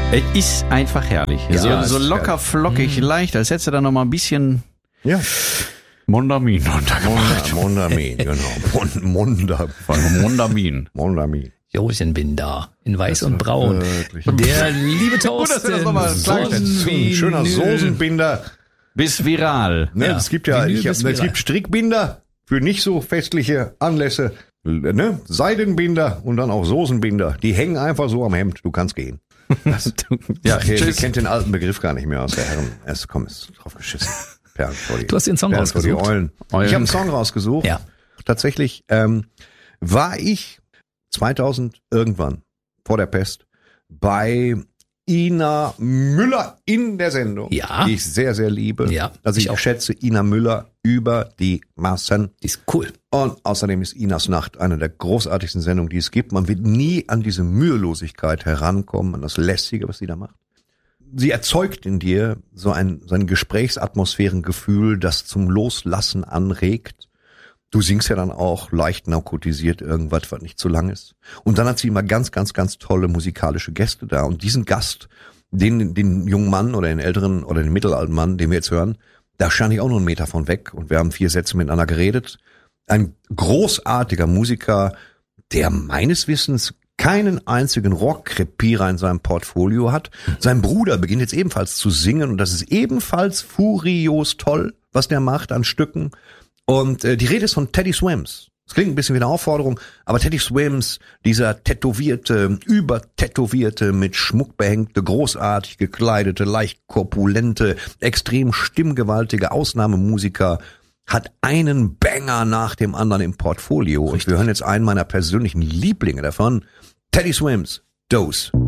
Es ist einfach herrlich. Ja, so ist locker, flockig, leicht, als hättest du da noch mal ein bisschen Mondamin untergebracht. Mondamin, genau. Mondamin. Mondamin. Josenbinder in weiß und braun. Wirklich. Der liebe Toast. dass du das nochmal klargestellt Ein schöner Soßenbinder. Bis viral. Ne, Ja, es gibt ja, Vinyl es bis viral. gibt Strickbinder für nicht so festliche Anlässe. Ne? Seidenbinder und dann auch Soßenbinder. Die hängen einfach so am Hemd. Du kannst gehen. Ja, Ihr tschüss. kennt den alten Begriff gar nicht mehr aus der Herren. Ist drauf geschissen. Perlen vor die, Du hast den Song Perlen vor die rausgesucht. Eulen. Ich habe einen Song rausgesucht. Ja. Tatsächlich war ich 2000 irgendwann vor der Pest bei Ina Müller in der Sendung, Ja. die ich sehr, sehr liebe. Ja, Also ich ich auch. schätze Ina Müller über die Maßen. Die ist cool. Und außerdem ist Inas Nacht eine der großartigsten Sendungen, die es gibt. Man wird nie an diese Mühelosigkeit herankommen, an das Lästige, was sie da macht. Sie erzeugt in dir so ein Gesprächsatmosphärengefühl, das zum Loslassen anregt. Du singst ja dann auch leicht narkotisiert irgendwas, was nicht zu lang ist. Und dann hat sie immer ganz, ganz, ganz tolle musikalische Gäste da. Und diesen Gast, den jungen Mann oder den älteren oder den mittelalten Mann, den wir jetzt hören, da stand ich auch noch einen Meter von weg. Und wir haben 4 Sätze miteinander geredet. Ein großartiger Musiker, der meines Wissens keinen einzigen Rohrkrepierer in seinem Portfolio hat. Sein Bruder beginnt jetzt ebenfalls zu singen und das ist ebenfalls furios toll, was der macht an Stücken. Und die Rede ist von Teddy Swims. Das klingt ein bisschen wie eine Aufforderung, aber Teddy Swims, dieser tätowierte, übertätowierte, mit Schmuck behängte, großartig gekleidete, leicht korpulente, extrem stimmgewaltige Ausnahmemusiker, hat einen Banger nach dem anderen im Portfolio. Und wir hören jetzt einen meiner persönlichen Lieblinge davon, Teddy Swims, Dose.